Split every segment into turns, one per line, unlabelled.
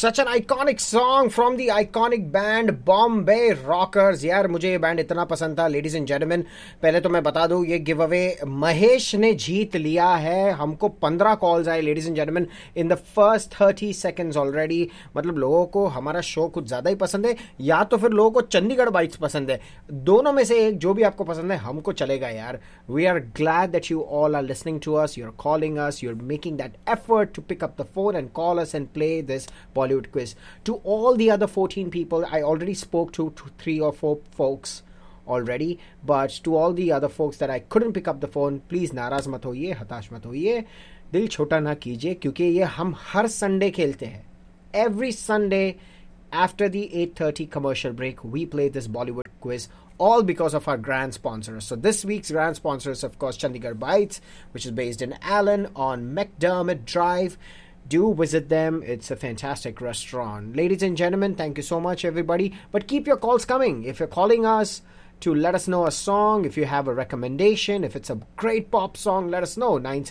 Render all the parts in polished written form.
Such an iconic song from the iconic band Bombay Rockers. यार मुझे ये band इतना पसंद था. लेडीज एंड जेंटलमैन, पहले तो मैं बता दूं ये गिव अवे महेश ने जीत लिया है. हमको 15 कॉल्स आए ladies and gentleman in the first 30 seconds already. मतलब लोगों को हमारा शो कुछ ज़्यादा ही पसंद है या तो फिर लोगों को चंडीगढ़ बाइट्स पसंद है. दोनों में से एक, जो भी आपको पसंद है हमको चलेगा यार. We are glad that you all are listening to us, you are calling us, you are making that effort to pick up the phone and call us and play this Bollywood quiz. To all the other 14 people, I already spoke to 3 or 4 folks already, but to all the other folks that I couldn't pick up the phone, please नाराज मत होइए, हताश मत होइए, दिल छोटा ना कीजिए, क्योंकि ये हम हर संडे खेलते हैं. Every Sunday after the 8:30 commercial break, we play this Bollywood quiz, all because of our grand sponsors. So this week's grand sponsors, of course, Chandigarh Bites, which is based in Allen on McDermott Drive. Do visit them. It's a fantastic restaurant. Ladies and gentlemen, thank you so much, everybody. But keep your calls coming. If you're calling us to let us know a song, if you have a recommendation, if it's a great pop song, let us know.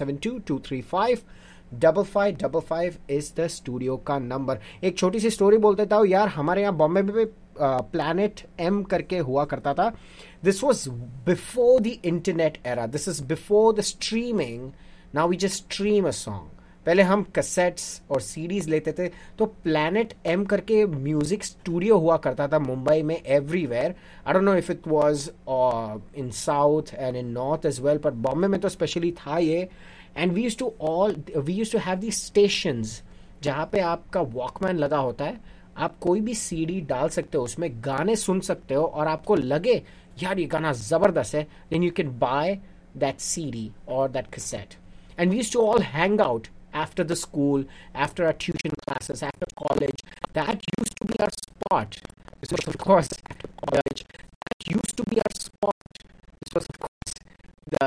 972-235-5555 is the studio का number. एक छोटी सी story बोल देता हूँ यार. हमारे यहाँ बॉम्बे में Planet M करके हुआ करता था. This was before the internet era. This is before the streaming. Now we just stream a song. पहले हम कैसेट्स और सीडीज लेते थे. तो प्लैनेट एम करके म्यूजिक स्टूडियो हुआ करता था मुंबई में everywhere. I don't know if it was in south and in north as well, but Bombay में तो स्पेशली था ये. And we used to have the stations जहाँ पे आपका वॉकमैन लगा होता है. आप कोई भी सीडी डाल सकते हो, उसमें गाने सुन सकते हो, और आपको लगे यार ये गाना ज़बरदस्त है, then you can by that CD और that cassette. And we used to all hang out after the school, after our tuition classes, after college. That used to be our spot. This was, of course, after college. That used to be our spot. This was, of course, the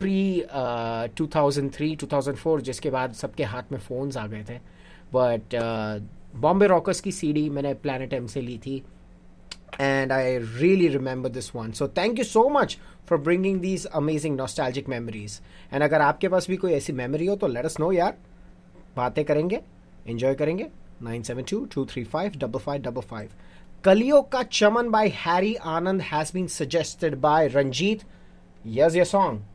pre-2003-2004, जिसके बाद सबके हाथ में phones आ गए थे. But Bombay Rockers की CD मैंने Planet M से ली थी. And I really remember this one. So thank you so much for bringing these amazing nostalgic memories. And अगर आपके पास भी कोई ऐसी memory हो तो let us know यार. बातें करेंगे, enjoy करेंगे. 972-235-5555. कलियों का चमन by Harry Anand has been suggested by Ranjit. Here's your song.